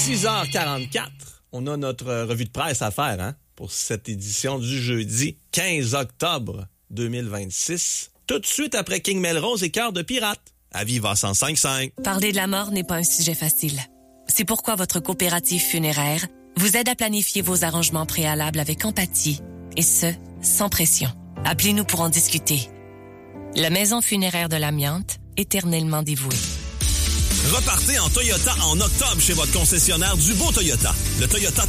6h44. On a notre revue de presse à faire, hein, pour cette édition du jeudi 15 octobre 2026. Tout de suite après King Melrose et Cœur de pirate. À Viva 105.5. Parler de la mort n'est pas un sujet facile. C'est pourquoi votre coopérative funéraire vous aide à planifier vos arrangements préalables avec empathie, et ce, sans pression. Appelez-nous pour en discuter. La Maison funéraire de l'Amiante, éternellement dévouée. Repartez en Toyota en octobre chez votre concessionnaire du beau Toyota. Le Toyota